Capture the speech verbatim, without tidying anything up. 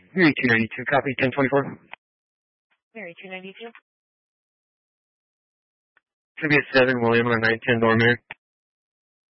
Mary two ninety-two, copy, ten twenty-four. Mary two ninety-two. Should be a seven, William, on nine ten Norman.